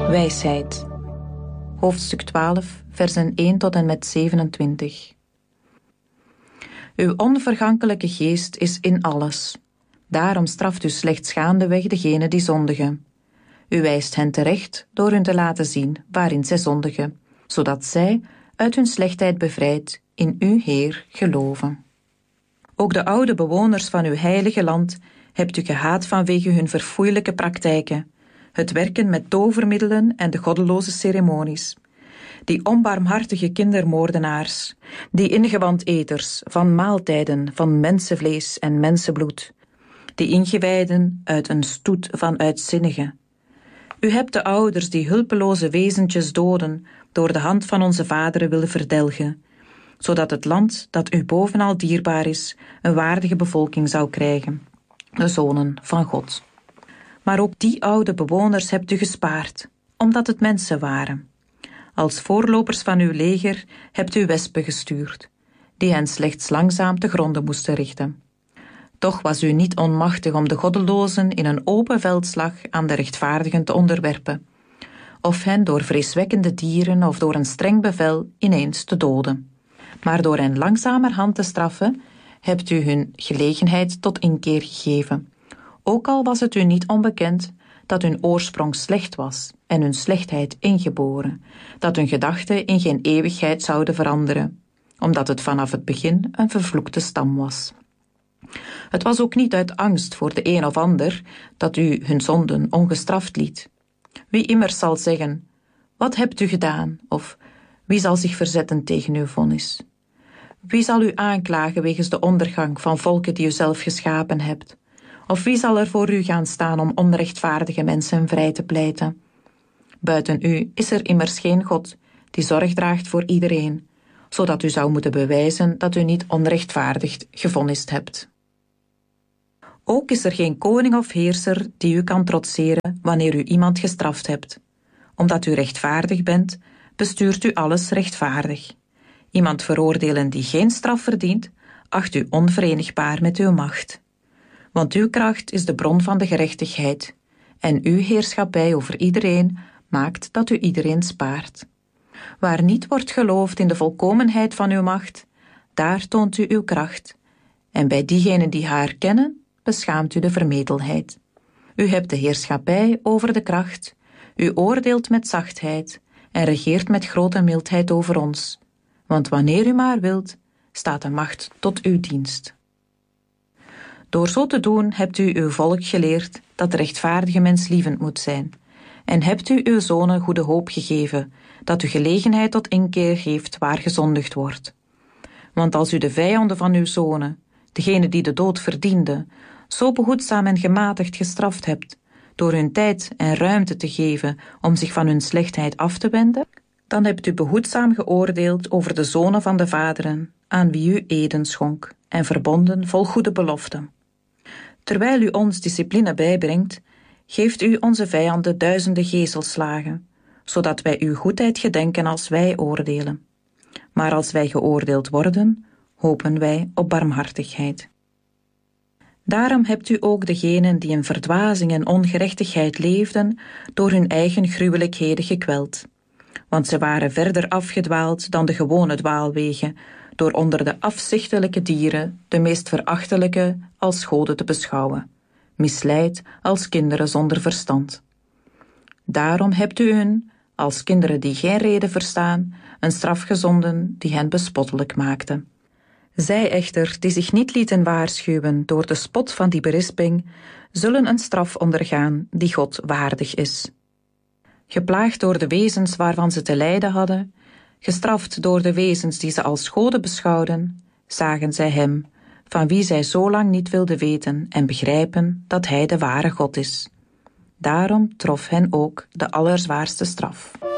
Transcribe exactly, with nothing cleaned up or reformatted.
Wijsheid. Hoofdstuk twaalf, versen één tot en met zevenentwintig. Uw onvergankelijke geest is in alles. Daarom straft u slechts gaandeweg degenen die zondigen. U wijst hen terecht door hun te laten zien waarin zij zondigen, zodat zij, uit hun slechtheid bevrijd, in uw Heer geloven. Ook de oude bewoners van uw heilige land hebt u gehaat vanwege hun verfoeilijke praktijken, het werken met tovermiddelen en de goddeloze ceremonies. Die onbarmhartige kindermoordenaars, die ingewandeters van maaltijden van mensenvlees en mensenbloed, die ingewijden uit een stoet van uitzinnigen. U hebt de ouders die hulpeloze wezentjes doden door de hand van onze vaderen willen verdelgen, zodat het land dat u bovenal dierbaar is een waardige bevolking zou krijgen, de zonen van God. Maar ook die oude bewoners hebt u gespaard, omdat het mensen waren. Als voorlopers van uw leger hebt u wespen gestuurd, die hen slechts langzaam te gronde moesten richten. Toch was u niet onmachtig om de goddelozen in een open veldslag aan de rechtvaardigen te onderwerpen, of hen door vreeswekkende dieren of door een streng bevel ineens te doden. Maar door hen langzamerhand te straffen, hebt u hun gelegenheid tot inkeer gegeven, ook al was het u niet onbekend dat hun oorsprong slecht was en hun slechtheid ingeboren, dat hun gedachten in geen eeuwigheid zouden veranderen, omdat het vanaf het begin een vervloekte stam was. Het was ook niet uit angst voor de een of ander dat u hun zonden ongestraft liet. Wie immers zal zeggen, wat hebt u gedaan, of wie zal zich verzetten tegen uw vonnis? Wie zal u aanklagen wegens de ondergang van volken die u zelf geschapen hebt? Of wie zal er voor u gaan staan om onrechtvaardige mensen vrij te pleiten? Buiten u is er immers geen God die zorg draagt voor iedereen, zodat u zou moeten bewijzen dat u niet onrechtvaardig gevonnist hebt. Ook is er geen koning of heerser die u kan trotseren wanneer u iemand gestraft hebt. Omdat u rechtvaardig bent, bestuurt u alles rechtvaardig. Iemand veroordelen die geen straf verdient, acht u onverenigbaar met uw macht. Want uw kracht is de bron van de gerechtigheid, en uw heerschappij over iedereen maakt dat u iedereen spaart. Waar niet wordt geloofd in de volkomenheid van uw macht, daar toont u uw kracht, en bij diegenen die haar kennen, beschaamt u de vermetelheid. U hebt de heerschappij over de kracht, u oordeelt met zachtheid en regeert met grote mildheid over ons. Want wanneer u maar wilt, staat de macht tot uw dienst. Door zo te doen hebt u uw volk geleerd dat de rechtvaardige mens lievend moet zijn, en hebt u uw zonen goede hoop gegeven, dat u gelegenheid tot inkeer geeft waar gezondigd wordt. Want als u de vijanden van uw zonen, degene die de dood verdienden, zo behoedzaam en gematigd gestraft hebt, door hun tijd en ruimte te geven om zich van hun slechtheid af te wenden, dan hebt u behoedzaam geoordeeld over de zonen van de vaderen, aan wie u eden schonk, en verbonden vol goede beloften. Terwijl u ons discipline bijbrengt, geeft u onze vijanden duizenden gezelslagen, zodat wij uw goedheid gedenken als wij oordelen. Maar als wij geoordeeld worden, hopen wij op barmhartigheid. Daarom hebt u ook degenen die in verdwazing en ongerechtigheid leefden, door hun eigen gruwelijkheden gekweld. Want ze waren verder afgedwaald dan de gewone dwaalwegen, door onder de afzichtelijke dieren de meest verachtelijke als goden te beschouwen, misleid als kinderen zonder verstand. Daarom hebt u hun, als kinderen die geen reden verstaan, een straf gezonden die hen bespottelijk maakte. Zij echter, die zich niet lieten waarschuwen door de spot van die berisping, zullen een straf ondergaan die God waardig is. Geplaagd door de wezens waarvan ze te lijden hadden, gestraft door de wezens die ze als goden beschouwden, zagen zij hem, van wie zij zo lang niet wilden weten en begrijpen dat hij de ware God is. Daarom trof hen ook de allerzwaarste straf.